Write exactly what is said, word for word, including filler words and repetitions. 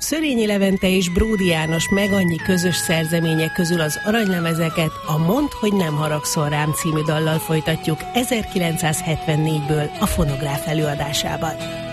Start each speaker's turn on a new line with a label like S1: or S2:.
S1: Szörényi Levente és Bródi János meg annyi közös szerzemények közül az aranylemezeket a Mondd, hogy nem haragszol rám című dallal folytatjuk ezerkilencszázhetvennégből a Fonográf előadásában.